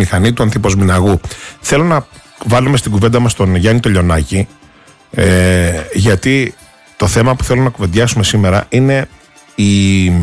μηχανή του Ανθίππος-Μηναγού. Θέλω να βάλουμε στην κουβέντα μας τον Γιάννη τον Λιονάκη, γιατί το θέμα που θέλω να κουβεντιάσουμε σήμερα είναι οι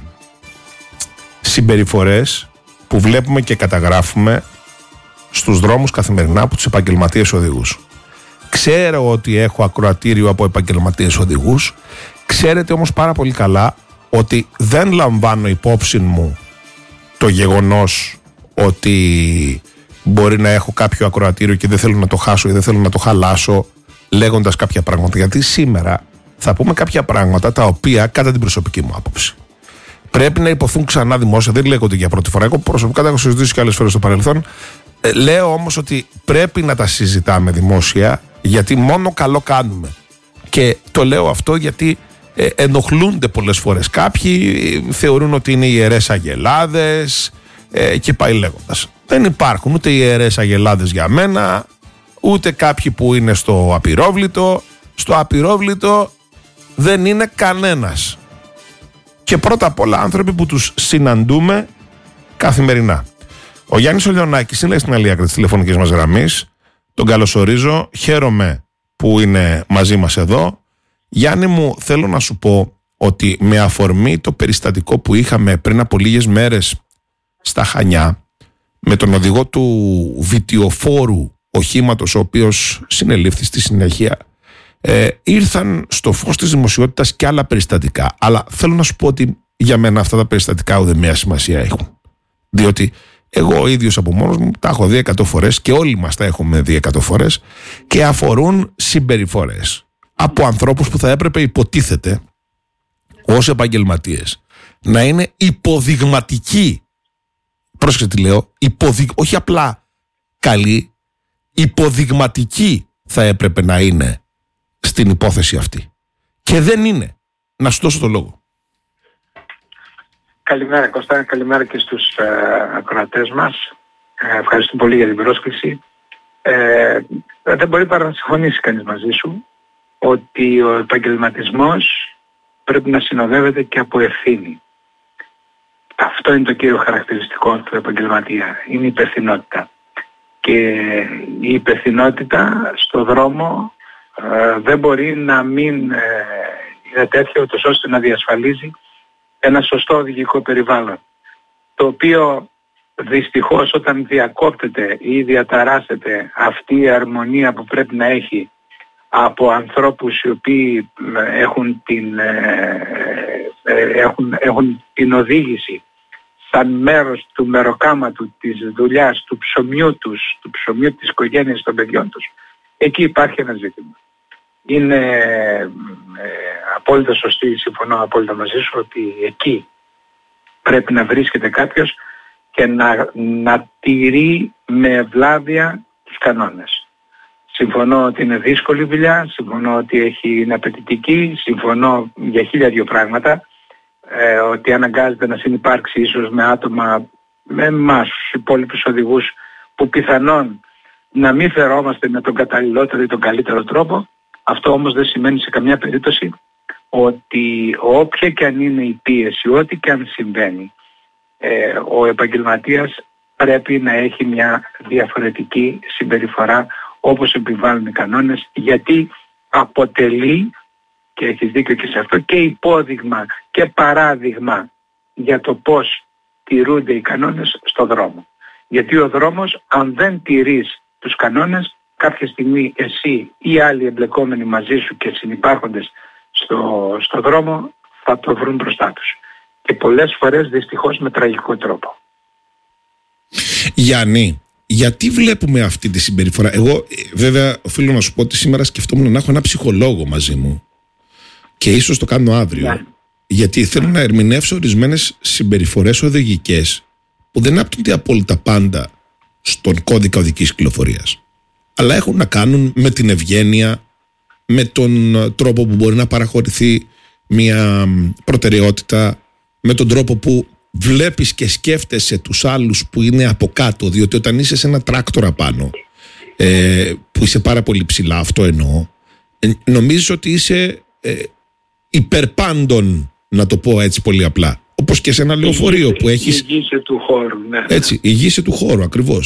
συμπεριφορές που βλέπουμε και καταγράφουμε στους δρόμους καθημερινά από τους επαγγελματίες οδηγούς. Ξέρω ότι έχω ακροατήριο από επαγγελματίες οδηγούς. Ξέρετε όμως πάρα πολύ καλά ότι δεν λαμβάνω υπόψη μου το γεγονός ότι μπορεί να έχω κάποιο ακροατήριο και δεν θέλω να το χάσω ή δεν θέλω να το χαλάσω λέγοντας κάποια πράγματα. Γιατί σήμερα θα πούμε κάποια πράγματα τα οποία, κατά την προσωπική μου άποψη, πρέπει να υποθούν ξανά δημόσια. Δεν λέγονται για πρώτη φορά. Εγώ προσωπικά τα έχω συζητήσει και άλλες φορές στο παρελθόν. Λέω όμως ότι πρέπει να τα συζητάμε δημόσια, γιατί μόνο καλό κάνουμε. Και το λέω αυτό γιατί ενοχλούνται πολλές φορές. Κάποιοι θεωρούν ότι είναι ιερές αγελάδες και πάει λέγοντας. Δεν υπάρχουν ούτε ιερές αγελάδες για μένα, ούτε κάποιοι που είναι στο απειρόβλητο. Στο απειρόβλητο δεν είναι κανένας. Και πρώτα απ' όλα άνθρωποι που τους συναντούμε καθημερινά. Ο Γιάννης ο Λιονάκης είναι στην άλλη άκρη της τηλεφωνικής μας γραμμής. Τον καλωσορίζω. Χαίρομαι που είναι μαζί μας εδώ. Γιάννη μου, θέλω να σου πω ότι με αφορμή το περιστατικό που είχαμε πριν από λίγες μέρες στα Χανιά με τον οδηγό του βιτιοφόρου οχήματος, ο οποίος συνελήφθη στη συνέχεια, ήρθαν στο φως της δημοσιότητας και άλλα περιστατικά. Αλλά θέλω να σου πω ότι για μένα αυτά τα περιστατικά ουδέμια σημασία έχουν. Διότι εγώ ο ίδιος από μόνος μου τα έχω δει 100 φορές και όλοι μας τα έχουμε δει 100 φορές και αφορούν συμπεριφορές από ανθρώπους που θα έπρεπε, υποτίθεται, ως επαγγελματίες να είναι υποδειγματικοί. Πρόσεξε τι λέω, όχι απλά καλοί, υποδειγματικοί θα έπρεπε να είναι στην υπόθεση αυτή. Και δεν είναι. Να σου δώσω το λόγο. Καλημέρα Κώστα, καλημέρα και στους ακροατές μας. Ευχαριστώ πολύ για την πρόσκληση. Δεν μπορεί παρά να συμφωνήσει κανείς μαζί σου ότι ο επαγγελματισμός πρέπει να συνοδεύεται και από ευθύνη. Αυτό είναι το κύριο χαρακτηριστικό του επαγγελματία. Είναι η υπευθυνότητα. Και η υπευθυνότητα στο δρόμο δεν μπορεί να μην είναι τέτοια ούτως ώστε να διασφαλίζει ένα σωστό οδηγικό περιβάλλον, το οποίο δυστυχώς όταν διακόπτεται ή διαταράσσεται αυτή η αρμονία που πρέπει να έχει από ανθρώπους οι οποίοι έχουν την οδήγηση σαν μέρος του μεροκάματου, της δουλειάς, του ψωμιού τους, του ψωμιού της οικογένειας των παιδιών τους, εκεί υπάρχει ένα ζήτημα. Είναι απόλυτα σωστή, συμφωνώ απόλυτα μαζί σου, ότι εκεί πρέπει να βρίσκεται κάποιος και να τηρεί με ευλάβεια τους κανόνες. Συμφωνώ ότι είναι δύσκολη δουλειά, συμφωνώ ότι είναι απαιτητική, συμφωνώ για 1002 πράγματα, ότι αναγκάζεται να συνυπάρξει ίσως με άτομα, με εμάς τους υπόλοιπους οδηγούς, που πιθανόν να μην φερόμαστε με τον καταλληλότερο ή τον καλύτερο τρόπο. Αυτό όμως δεν σημαίνει σε καμιά περίπτωση ότι όποια και αν είναι η πίεση, ό,τι και αν συμβαίνει, ο επαγγελματίας πρέπει να έχει μια διαφορετική συμπεριφορά όπως επιβάλλουν οι κανόνες, γιατί αποτελεί, και έχεις δίκιο και σε αυτό, και υπόδειγμα και παράδειγμα για το πώς τηρούνται οι κανόνες στο δρόμο. Γιατί ο δρόμος, αν δεν τηρείς τους κανόνες, κάποια στιγμή εσύ ή άλλοι εμπλεκόμενοι μαζί σου και συνυπάρχοντες στο δρόμο θα το βρουν μπροστά τους. Και πολλές φορές δυστυχώς με τραγικό τρόπο. Γιάννη, γιατί βλέπουμε αυτή τη συμπεριφορά? Εγώ βέβαια οφείλω να σου πω ότι σήμερα σκεφτόμουν να έχω ένα ψυχολόγο μαζί μου και ίσως το κάνω αύριο. Γιατί θέλω να ερμηνεύσω ορισμένες συμπεριφορές οδηγικές που δεν άπτονται απόλυτα πάντα στον κώδικα οδικής κυκλοφορίας, αλλά έχουν να κάνουν με την ευγένεια, με τον τρόπο που μπορεί να παραχωρηθεί μια προτεραιότητα, με τον τρόπο που βλέπεις και σκέφτεσαι τους άλλους που είναι από κάτω. Διότι όταν είσαι σε ένα τράκτορα πάνω, που είσαι πάρα πολύ ψηλά, αυτό εννοώ, νομίζεις ότι είσαι υπερπάντων, να το πω έτσι πολύ απλά. Όπως και σε ένα λεωφορείο που έχεις. Η γύση του χώρου, ναι. Έτσι, η γύση του χώρου, ακριβώς.